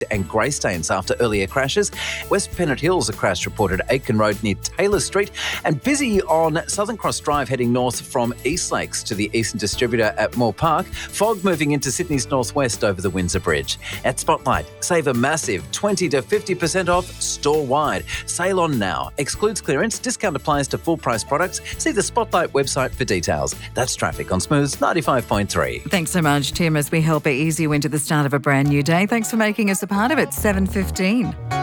and Greystanes after earlier crashes. West Pennant Hills, a crash reported at Aitken Road near Taylor Street, and busy on Southern Cross Drive heading north from East Lakes to the Eastern Distributor at Moore Park. Fog moving into Sydney's northwest over the Windsor Bridge. At Spotlight, save a massive 20 to 50% off store-wide. Sale on now. Excludes clearance. Discount applies to full-price products. See the Spotlight website for details. That's traffic on Smooth's 95.3. Thanks so much, Tim, as we help ease you into the start of a brand new day. Thanks for making us a part of it. 7:15.